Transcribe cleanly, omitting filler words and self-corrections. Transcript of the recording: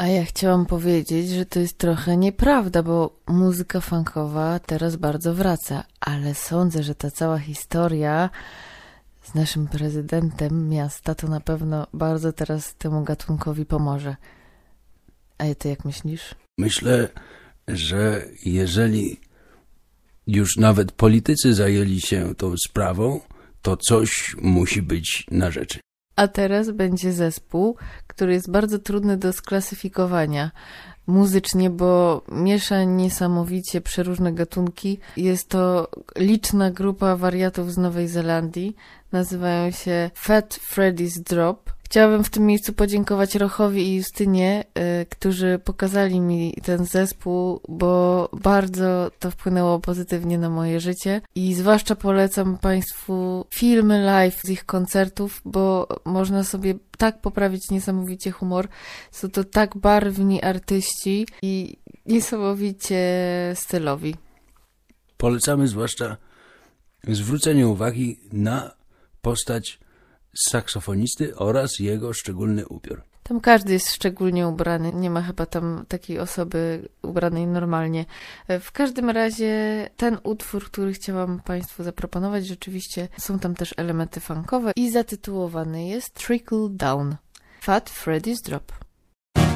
A ja chciałam powiedzieć, że to jest trochę nieprawda, bo muzyka funkowa teraz bardzo wraca, ale sądzę, że ta cała historia z naszym prezydentem miasta to na pewno bardzo teraz temu gatunkowi pomoże. A ty jak myślisz? Myślę, że jeżeli już nawet politycy zajęli się tą sprawą, to coś musi być na rzeczy. A teraz będzie zespół, który jest bardzo trudny do sklasyfikowania muzycznie, bo miesza niesamowicie przeróżne gatunki. Jest to liczna grupa wariatów z Nowej Zelandii. Nazywają się Fat Freddy's Drop. Chciałabym w tym miejscu podziękować Rochowi i Justynie, którzy pokazali mi ten zespół, bo bardzo to wpłynęło pozytywnie na moje życie i zwłaszcza polecam Państwu filmy live z ich koncertów, bo można sobie tak poprawić niesamowicie humor. Są to tak barwni artyści i niesamowicie stylowi. Polecamy zwłaszcza zwrócenie uwagi na postać saksofonisty oraz jego szczególny upiór. Tam każdy jest szczególnie ubrany, nie ma chyba tam takiej osoby ubranej normalnie. W każdym razie ten utwór, który chciałam Państwu zaproponować, rzeczywiście są tam też elementy funkowe i zatytułowany jest Trickle Down, Fat Freddy's Drop.